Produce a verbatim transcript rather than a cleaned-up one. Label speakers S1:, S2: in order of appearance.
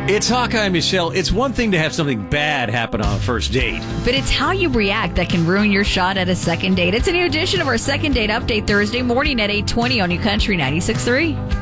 S1: It's Hawkeye, Michelle. It's one thing to have something bad happen on a first date.
S2: But it's how you react that can ruin your shot at a second date. It's a new edition of our Second Date Update Thursday morning at eight twenty on New Country ninety-six point three.